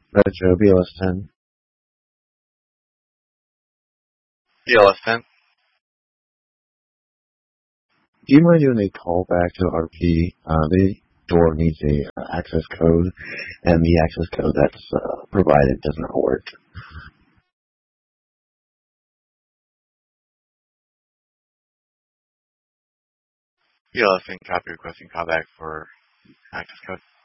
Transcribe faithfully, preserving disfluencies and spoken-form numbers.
Retro B L S ten. B L S ten. Do you mind doing a callback to R P? Uh, the door needs a uh, access code, and the access code that's uh, provided does not work. B L S ten copy requesting callback for access code.